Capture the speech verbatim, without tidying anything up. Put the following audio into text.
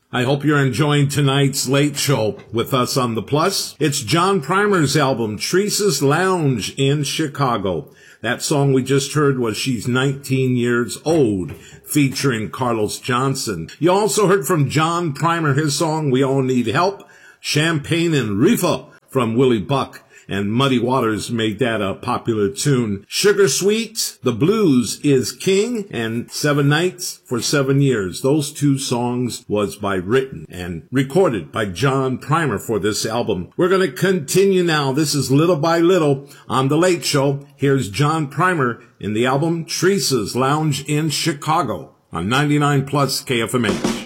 I hope you're enjoying tonight's Late Show with us on the Plus. It's John Primer's album, Teresa's Lounge in Chicago. That song we just heard was She's nineteen Years Old, featuring Carlos Johnson. You also heard from John Primer, his song, We All Need Help, Champagne and Reefer from Willie Buck. And Muddy Waters made that a popular tune. Sugar Sweet, The Blues is King, and Seven Nights for Seven Years. Those two songs was by written and recorded by John Primer for this album. We're going to continue now. This is Little by Little on The Late Show. Here's John Primer in the album Teresa's Lounge in Chicago on ninety-nine plus K F M H.